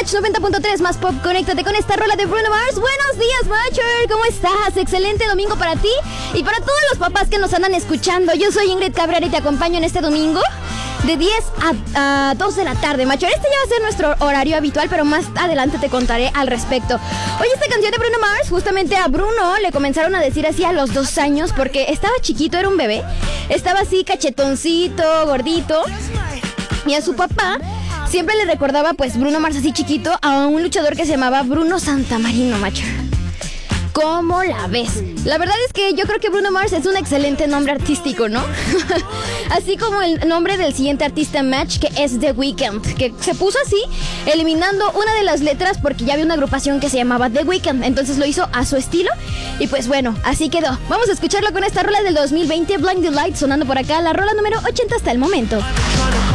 Match 90.3 más pop. Conéctate con esta rola de Bruno Mars. Buenos días, Matcher. ¿Cómo estás? Excelente domingo para ti y para todos los papás que nos andan escuchando. Yo soy Ingrid Cabrera y te acompaño en este domingo de 10 a 2 de la tarde, Matcher. Este ya va a ser nuestro horario habitual, pero más adelante te contaré al respecto. Oye, esta canción de Bruno Mars, justamente a Bruno le comenzaron a decir así a los 2 años porque estaba chiquito, era un bebé. Estaba así cachetoncito, gordito. Y a su papá siempre le recordaba, pues, Bruno Mars así chiquito a un luchador que se llamaba Bruno Santamarino, Matcher. ¿Cómo la ves? La verdad es que yo creo que Bruno Mars es un excelente nombre artístico, ¿no? Así como el nombre del siguiente artista Match, que es The Weeknd, que se puso así, eliminando una de las letras porque ya había una agrupación que se llamaba The Weeknd, entonces lo hizo a su estilo y pues bueno, así quedó. Vamos a escucharlo con esta rola del 2020, Blinding Lights, sonando por acá, la rola número 80 hasta el momento.